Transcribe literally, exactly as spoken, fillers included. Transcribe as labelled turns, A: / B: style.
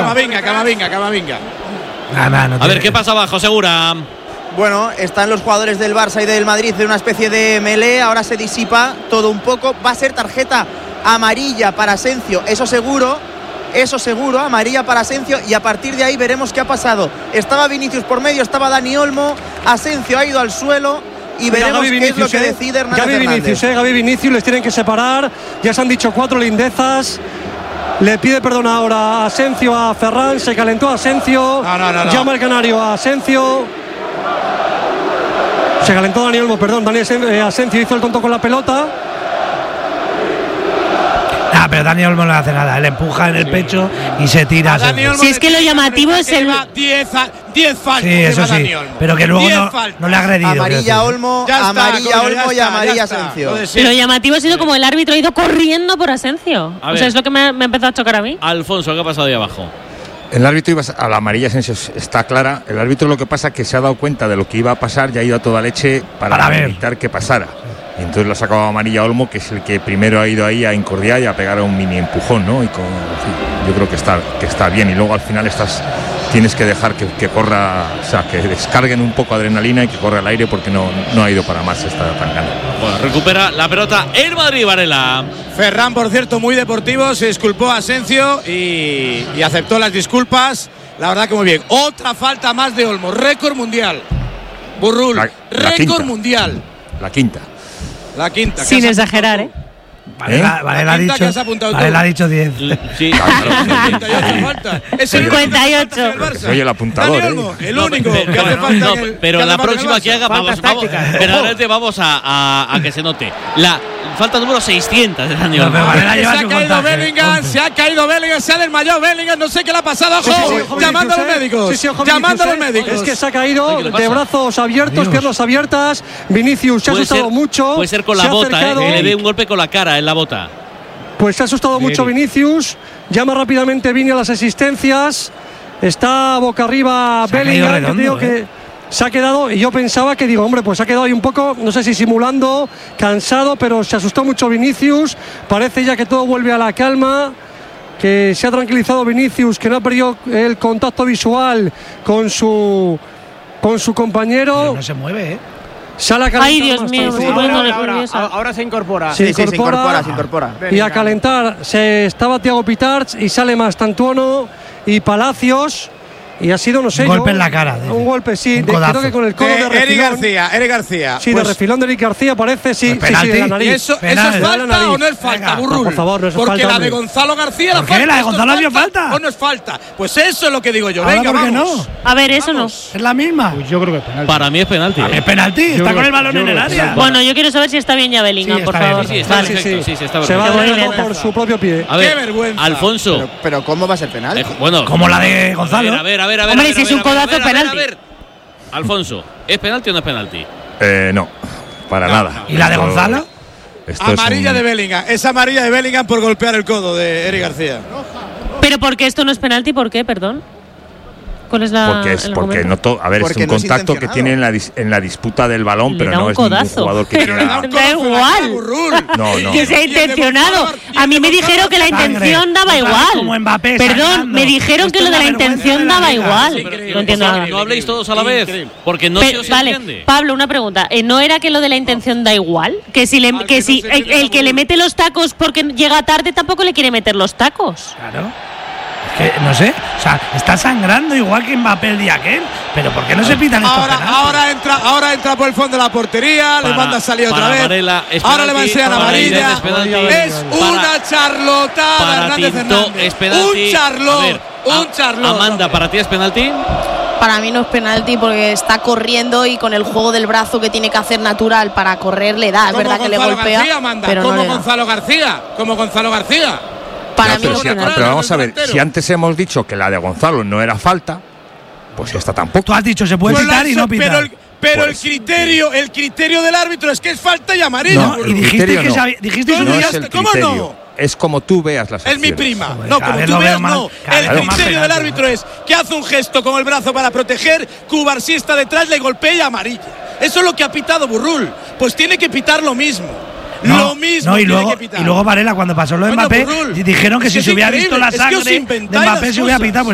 A: Camavinga, Camavinga, Camavinga.
B: Nah, nah, no
C: a ver, ¿qué pasa abajo, Segura?
D: Bueno, están los jugadores del Barça y del Madrid en una especie de melee. Ahora se disipa todo un poco. Va a ser tarjeta amarilla para Asensio, eso seguro. Eso seguro, amarilla para Asensio. Y a partir de ahí veremos qué ha pasado. Estaba Vinicius por medio, estaba Dani Olmo. Asensio ha ido al suelo. Y
E: Mira,
D: veremos
E: Gavi
D: qué es lo que
E: eh.
D: decide Hernández
E: Gavi
D: Hernández.
E: Vinicius, eh, Gavi Vinicius, les tienen que separar. Ya se han dicho cuatro lindezas. Le pide perdón ahora a Asensio a Ferran. Se calentó Asensio.
A: No, no, no, no.
E: Llama el canario a Asensio. Se calentó Dani Olmo, perdón. Dani Asensio hizo el tonto con la pelota.
B: Ah, pero Dani Olmo no le hace nada. Él empuja en el sí. pecho y se tira.
F: Si es que lo llamativo es el.
A: diez faltas.
B: Sí, eso sí. Pero que luego no, no le ha agredido.
D: Amarilla Olmo,
A: ya
D: amarilla
A: está,
D: Olmo
A: ya
D: y
A: está,
D: amarilla
A: está.
D: Asensio.
F: Lo llamativo ha sido como el árbitro ha ido corriendo por Asensio. O sea, es lo que me, me ha empezado a chocar a mí.
C: Alfonso, ¿qué ha pasado ahí abajo?
G: El árbitro iba a la amarilla, está clara. El árbitro lo que pasa es que se ha dado cuenta de lo que iba a pasar y ha ido a toda leche para, para evitar que pasara. Y entonces lo ha sacado a amarilla Olmo, que es el que primero ha ido ahí a incordiar y a pegar un mini empujón, ¿no? Y con, en fin, yo creo que está, que está bien. Y luego al final estás, tienes que dejar que, que corra, o sea, que descarguen un poco adrenalina y que corra al aire porque no, no ha ido para más esta tangana.
C: Bueno, recupera la pelota el Madrid, Varela.
A: Ferran, por cierto, muy deportivo, se disculpó a Asensio y, y aceptó las disculpas. La verdad que muy bien. Otra falta más de Olmo, récord mundial. Burrul,
G: la, la
A: récord
G: quinta.
A: mundial.
G: La quinta.
A: La quinta.
F: Sin exagerar, ¿eh?
B: Vale, ¿Eh? vale, la ha dicho, vale, ha dicho diez.
C: Sí,
A: cincuenta y ocho falta. Es el
F: cincuenta y ocho.
G: Soy el apuntador.
A: Dani Olmo,
G: ¿eh?
A: el único
C: no, pero,
A: que hace
C: no,
A: falta.
C: no,
A: que el,
C: pero
A: que
C: la próxima que haga, vamos, vamos, verdaderamente vamos a, a, a que se note. La falta número seiscientos de Dani Olmo.
A: No, vale, se ha caído Bellingham, se ha caído Bellingham, se ha desmayado Bellingham, no sé qué le ha pasado. Ojo, sí, sí, llamando a los médicos.
E: Sí, sí, ojo,
A: llamando a los
E: eh.
A: médicos.
E: Es que se ha caído de brazos abiertos, Dios. piernas abiertas. Vinicius se ha asustado
C: ser,
E: mucho.
C: Puede ser con la bota, eh, que le dé un golpe con la cara en la bota.
E: Pues se ha asustado Bien. mucho Vinicius. Llama rápidamente Vini a las asistencias. Está boca arriba se Bellingham.
B: Redondo,
E: que digo
B: eh.
E: que se ha quedado. Y yo pensaba que digo, hombre, pues se ha quedado ahí un poco, no sé si simulando, cansado, pero se asustó mucho Vinicius. Parece ya que todo vuelve a la calma. Que se ha tranquilizado Vinicius, que no ha perdido el contacto visual con su, con su compañero.
B: Pero no se mueve, ¿eh?
E: Sale a
F: calentar. Ay, Dios mío,
D: sí,
F: ahora,
D: ahora,
F: ahora,
D: ahora, ahora se incorpora.
E: Se,
D: sí,
E: incorpora,
D: sí, se incorpora, se incorpora.
E: Y a calentar se estaba Thiago Pitarch y sale Mastantuono y Palacios. Y ha sido, no sé.
B: Un golpe
E: yo,
B: en la cara.
E: Un golpe, sí.
B: Un
E: de, creo que con el codo
A: eh,
E: de refilón.
A: Eric García, Eric García.
E: Sí,
A: pues,
E: de refilón de Eric García parece, sí.
B: Pues
E: sí, sí, de la nariz.
A: ¿Eso,
B: penal,
A: ¿eso es falta o no es falta,
B: Venga,
A: Burrul?
E: No, por favor, no es
A: Porque
E: falta.
A: la
E: Hombre.
A: de Gonzalo García la
B: ¿Por qué?
A: falta.
B: ¿La de Gonzalo había falta?
A: ¿O no es falta? Pues eso es lo que digo yo.
B: Ahora,
A: Venga,
B: ¿por qué
A: vamos.
B: no?
F: A ver, eso
A: vamos.
B: ¿Es la misma?
H: Pues yo creo que es penalti.
C: Para mí es penalti.
B: Es penalti, está con el balón en el área.
F: Bueno, yo quiero saber si está bien ya Bellingham,
B: Sí,
F: por
B: está
F: favor.
C: Sí, sí, está
F: Vale.
C: perfecto. Sí, sí, está
E: Se
C: perfecto.
E: va
F: Qué
E: a
F: bonita.
E: por su propio pie.
C: A ver,
A: Qué vergüenza.
C: Alfonso.
D: Pero, pero ¿cómo va a ser penal?
C: Eh, bueno,
B: Como la de Gonzalo.
C: A ver, a ver, a ver.
F: Hombre,
C: a ver,
F: si
C: a
F: es
C: ver,
F: un
C: a ver,
F: codazo,
C: a ver, a ver,
F: penalti.
C: a ver. Alfonso, ¿es penalti o no es penalti?
G: Eh, no, para
A: No,
G: nada.
A: no.
B: ¿Y la de
G: Esto-
B: Gonzalo?
G: esto
A: Amarilla
G: es un-
A: de Bellingham. Es amarilla de Bellingham por golpear el codo de Eric García.
F: Pero ¿por qué esto no es penalti? ¿Por qué? Perdón. ¿Cuál es la
G: Porque es
F: el
G: porque
F: argumento?
G: no to, a ver,
D: Porque
G: es un
D: no es
G: contacto que
D: intencionado.
G: tiene en la, dis, en la disputa del balón,
F: Le
G: pero
F: da
G: no
F: un
G: es ningún
F: codazo.
G: jugador que
A: Pero le da
G: quiera.
A: un
F: Da
A: codazo en la cara,
F: igual.
A: Burrul.
G: No, no.
F: Que sea
A: Y el de
F: intencionado.
A: Gonzalo- y el
F: A mí
A: de
F: me
A: Gonzalo
F: dijeron que la
B: Sangre.
F: intención daba
B: Otra vez
F: igual.
B: como Mbappé
F: Perdón,
B: sangrando.
F: me dijeron
B: Esto
F: que lo
B: es
F: de la
B: la vergüenza
F: intención
B: de la
F: daba
B: liga.
F: igual.
A: Increíble.
F: No entiendo nada.
C: No habléis todos a la vez,
A: Increíble.
C: porque no
F: Pe-
C: se os
F: vale,
C: entiende.
F: Pablo, una pregunta. Eh, ¿No era que lo de la intención da igual? Que si, le,
A: Ah,
F: que
A: que no
F: si
A: se
F: el,
A: entiende
F: el que le
A: tampoco.
F: mete los tacos porque llega tarde tampoco le quiere meter los tacos.
B: Claro. Es que, no sé, o sea, está sangrando igual que Mbappé el día aquel. Pero ¿por qué no se pitan estos
A: Ahora,
B: penaltis?
A: ahora entra, ahora entra por el fondo de la portería,
C: Para-
A: le manda a salir otra
C: para
A: vez.
C: Varela es
A: Ahora le va a
C: penalti,
A: enseñar
C: para
A: amarilla.
C: Inés es penalti.
A: Es
C: Para-
A: una charlotada,
C: Para
A: Hernández
C: Tinto
A: Hernández.
C: es penalti.
A: Un charlot,
C: A ver,
A: un
C: a-
A: charlot.
C: Amanda, ¿para ti es penalti?
I: Para mí no es penalti porque está corriendo y con el juego del brazo que tiene que hacer natural para correr le da. Es
A: Como
I: verdad que le
A: Gonzalo
I: golpea,
A: García, Amanda,
I: pero no
A: como
I: le da.
A: Gonzalo García, como Gonzalo García.
I: Para
G: Ya,
I: mí
G: pero,
I: no es
G: si-
I: penalti.
G: pero vamos a ver,
A: delantero.
G: si antes hemos dicho que la de Gonzalo no era falta, pues esta tampoco.
B: Tú has dicho, se puede
A: Pues
B: pitar
A: la-
B: y no pitar.
A: Pero, el, pero
G: Pues-
A: el criterio, el criterio del árbitro es que es falta y amarilla.
B: No,
A: Burro.
B: y dijiste
G: criterio
B: que
G: no.
B: sabi- dijiste
A: No,
B: un
G: No
B: día-
G: es el
A: ¿Cómo
G: criterio,
A: no?
G: es como tú veas las
A: Es
G: acciones.
A: mi prima.
B: Joder,
A: No,
B: cada
A: como
B: vez
A: tú
B: lo veo
A: veas,
B: más-
A: no.
B: cada
A: El
B: vez más
A: criterio del
B: penalti.
A: árbitro es que hace un gesto con el brazo para proteger, Cubarsí está detrás, le golpea y amarilla. Eso es lo que ha pitado Burrul. Pues tiene que pitar lo mismo.
B: No,
A: lo mismo
B: no, y
A: tiene
B: luego,
A: que pitar.
B: y luego Varela, cuando pasó lo de
A: Coño,
B: Mbappé,
A: Burrul,
B: dijeron que
A: es
B: si
A: que
B: se
A: es
B: hubiera visto
A: increíble,
B: la
A: es que os
B: sangre de
A: inventáis
B: Mbappé
A: las
B: se hubiera
A: cosas.
B: pitado. Pues